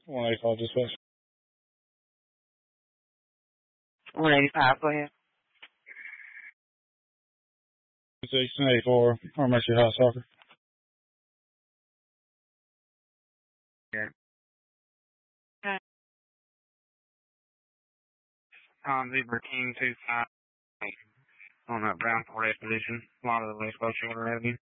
185 dispatch. 185, go ahead. It's 1884, or Mercy High Soccer. Yeah. Okay. Zebra King 25 on that Brown Ford Expedition, a lot of the West Coast Shorter Avenue.